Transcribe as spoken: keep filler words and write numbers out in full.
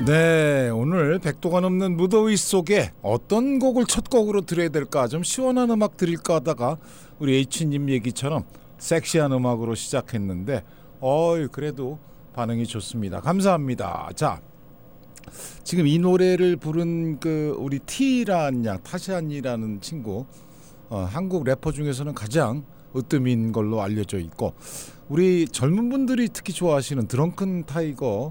네, 오늘 백도가 넘는 무더위 속에 어떤 곡을 첫 곡으로 들어야 될까, 좀 시원한 음악 드릴까 하다가 우리 H님 얘기처럼 섹시한 음악으로 시작했는데 어이 그래도 반응이 좋습니다. 감사합니다. 자, 지금 이 노래를 부른 그 우리 T라는 양, 타샨이라는 친구, 어, 한국 래퍼 중에서는 가장 으뜸인 걸로 알려져 있고, 우리 젊은 분들이 특히 좋아하시는 드렁큰 타이거